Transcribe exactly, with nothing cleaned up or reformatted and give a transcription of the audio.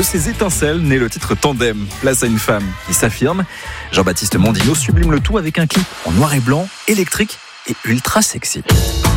De ces étincelles naît le titre Tandem, place à une femme qui s'affirme. Jean-Baptiste Mondino sublime le tout avec un clip en noir et blanc, électrique et ultra sexy.